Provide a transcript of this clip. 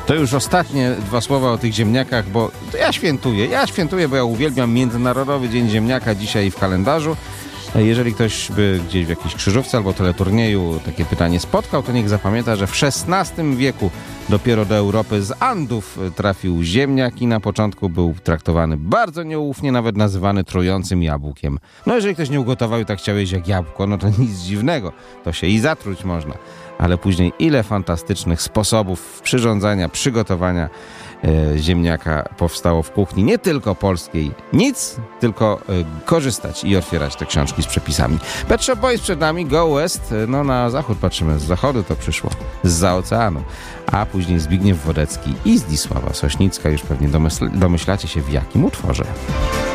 To już ostatnie dwa słowa o tych ziemniakach, bo ja świętuję, bo ja uwielbiam Międzynarodowy Dzień Ziemniaka dzisiaj w kalendarzu. Jeżeli ktoś by gdzieś w jakiejś krzyżówce albo teleturnieju takie pytanie spotkał, to niech zapamięta, że w XVI wieku dopiero do Europy z Andów trafił ziemniak i na początku był traktowany bardzo nieufnie, nawet nazywany trującym jabłkiem. No jeżeli ktoś nie ugotował i tak chciał jeść jak jabłko, no to nic dziwnego, to się i zatruć można. Ale później ile fantastycznych sposobów przyrządzania, przygotowania ziemniaka powstało w kuchni, nie tylko polskiej. Nic, tylko korzystać i otwierać te książki z przepisami. Pet Shop Boys przed nami, Go West, no na zachód patrzymy, z zachodu to przyszło, zza oceanu. A później Zbigniew Wodecki i Zdzisława Sośnicka, już pewnie domyślacie się w jakim utworze.